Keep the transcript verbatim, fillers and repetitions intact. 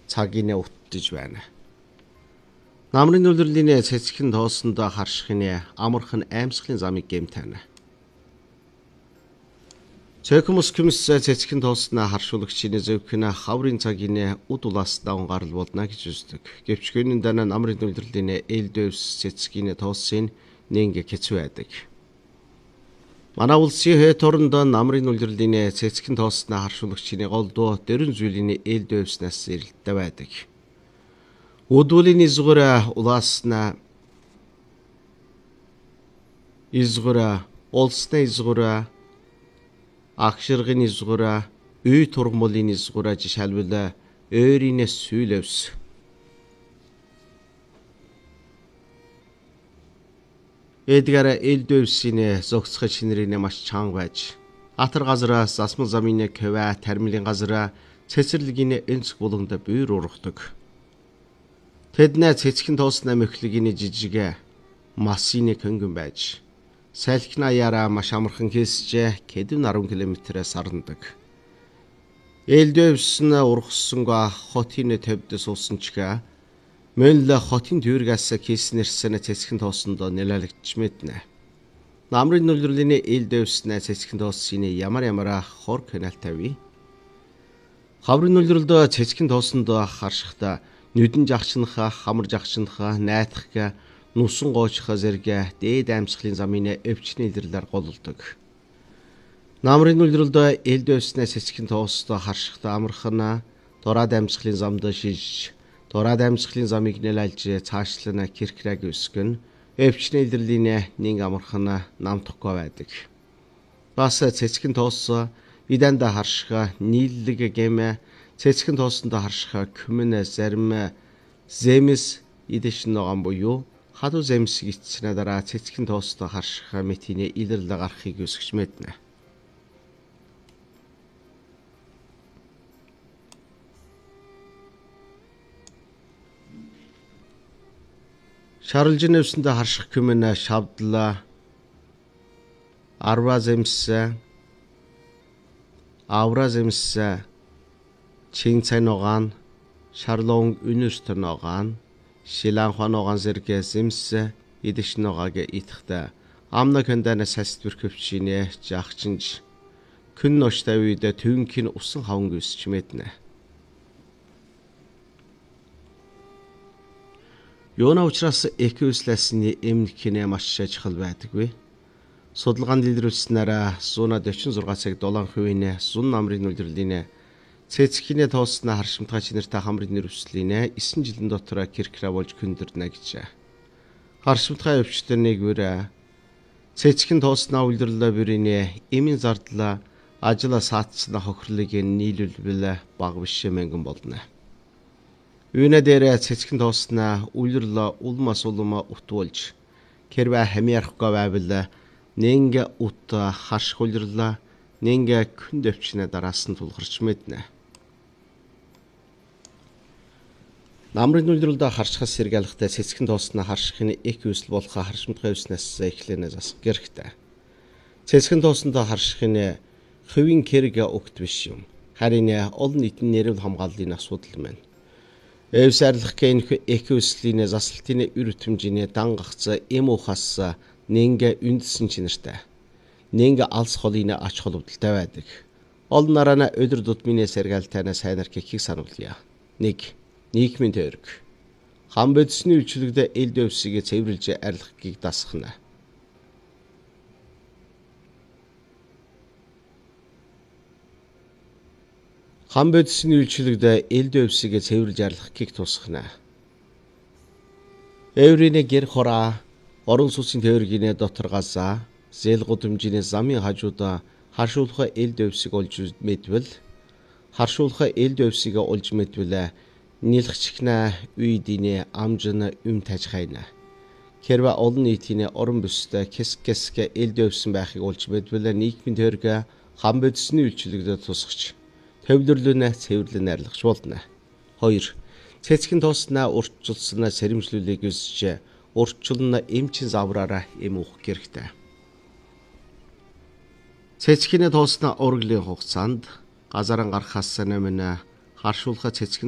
цагийн уттж байна. Намрын үлрэлийн цэцгэн тоосондоо харшихны амархан аимсгалын замыг гэмтэнэ. Цэкмус кэмс цэцгэн тоосноо харшуулагчийн зөвхөн хаврын цагийн уд улаас даван гарал болно гэж үздэг. Гэвч гүнэн дана намрын үлрэлийн ээлдөөс цэцгийн тоосын нэг хэцүү байдаг. Манай улсын хэт оронд намрын үлрэлийн цэцгэн тоосноо харшуулагчийн голдуу дөрвөн зүйлийн ээлдөөснөөс эрэлттэй байдаг. Удуулын изгүр улаасна изгүр улсны изгүр Акширгын изгура, үй тургмолын изгура жишээлбэл өөрийн сүйлөвс. Эдгээр элдөвсийн зогсгож шинэрийн маш чанга байж, атар газараас засмал замын кэвэ тармилын газараа цэцэрлэгийн энцг булганд бүйр ургадаг. Тэднээ цэцгэн тоосны мөхлөгийн жижиг масины көнгөн байж салхина яраа маш амархан хийсжээ хэдэн арван километрээс сарнадаг. Элдөвс нь ургасангаа хотын төвд суусан чигээ мөн л хотын дүүргээс хийснэрсэн цэцгэн тоосонд нэлэлэгдэж мэднэ. Намрын үлрэлийн элдөвс нь цэцгэн тоосын ямар ямар хор каналтай вэ? Хаврын үлрэлд цэцгэн тоосонд харшихта нүдэн жагчнахаа хамар жагчнахаа найдах нусан гоочхо зэрэг дээд амьсгалын замын өвчний илэрлэр гололдог. Намрын үлрэлд элдөөснөө цэцгэн тоостой харшихта амархан дораад амьсгалын замд шиж, дораад амьсгалын замыг нэлэлж цаашлана киркраг өсгөн өвчний илэрлийн нэг амархан намтахгүй байдаг. Бас цэцгэн тоос иданд харших нийллэг гэмэ цэцгэн тоосонд харших күмэн зарим зэмс идэш ногоон буюу хадуу зэмс гисцнэ дараа цэцгэн тоостой харших мэтийн илэрлэг гарахыг өсгөж мэднэ. Шарлжин өвсөнд харших күмэн шавдла арва зэмс авра зэмс чин цай ногоон шарлон үнэстэр ногоон Шилан хоногон зэрэг зэмс идэш ногоог итгэхтэй амна кандана саствэр көвчинэ жагчинж күн ноштай үед төвнкийн усан хаван өсч мэднэ. Юуна учраас экөөслэсний эмнэхнэ маш чухал байдаггүй. Судалгаанд илрүүлснээр сууна сорок шесть цаг долоон хувийн сун намрын үлрэлийн цэцгний тоосноо харшимтгай чинэртэй хамрын нэрвслийн нine жилийн дотор киркра болж көндөрнө гэж. Харшимтгай өвчтөнийг бүр цэцгэн тоосноо үлдэрлээ бүрийн эмийн зардлаа ажила саатсна хохирлыг нийлүүлбэл баг биш мэнгэн болно. Үүнэ дээр цэцгэн тоосноо үлдэрлээ улмас улма утуулж кэрвэ хамиарахгүй байвал нэнгэ ут харших үлдэрлээ нэнгэ күнд өвчнө дараас нь тулгарч мэднэ. Намрын үлрэлд харшихаас сэргээлэхтэй цэцгэн тоосноо харшихны их үүсэл болох харшимтгай өвснөөс эхлэнэ засах хэрэгтэй. Цэцгэн тоосноо харшихны хувийн кэрэг огт биш юм. Харин олон нийтийн нэрв хамгааллын асуудал мэн. Эв сарлахын их үүслийн засалтын үр хөтөмжийн дан гагц эм ухаас нэнгэ үндсэн чинэртэй. Нэнгэ алс холын ач холбогдолтой байдаг. Олон нараа өдөр тутмын сэргээлтэнэ сайнар гэхийг сануулъя. нэг Нийгмийн тойрог. Хам бодисны үйлчлэгдэ элдөвсийг цэвэрлж арилгахыг дасгана. Хам бодисны үйлчлэгдэ элдөвсийг цэвэрлж арилгахыг тусгана. Эврийн гэр хораа орон сууцын тойргийн дотор газаа зээл гудамжийн замын хажуудаа харшуулах элдөвсийг олж мэдвэл харшуулах элдөвсийг олж мэдвэл нийлгчгнэ үйдийн амжна юм тажхайна. Хэрвээ олон нийтийн орон бүстэй кэс кэсгэ элдөвсөн байхыг олж мэдвэл нийгмийн тойрог хам бодисны үйлчлэгдэд тусгаж төвлөрлөнө цэвэрлэн арилгаж болно. хоёр Цэцгэн тоосноо урьдчилсан сэрэмжлүүлгийг үсэж урьдчилна эмчин завраараа эм уух хэрэгтэй. Цэцгийн тоосноо урглын хугацаанд газаран гарахаас өмнө харшуулах цэцгэн